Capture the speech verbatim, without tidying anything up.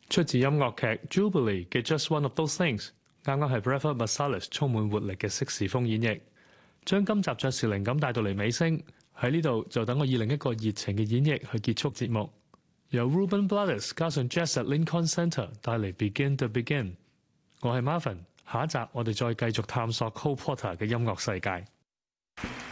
出自音樂劇《Jubilee》嘅《Just One of Those Things》，啱啱係 Breva Marsalis 充滿活力嘅色士風演繹，將今集爵士靈感帶到嚟尾聲。喺呢度就等我以另一個熱情嘅演繹去結束節目，由 Ruben Blades 加上 Jazz at Lincoln Center 帶嚟 Begin the Begin。我係 Marvin，下一集我哋再繼續探索 Cole Porter 嘅音樂世界。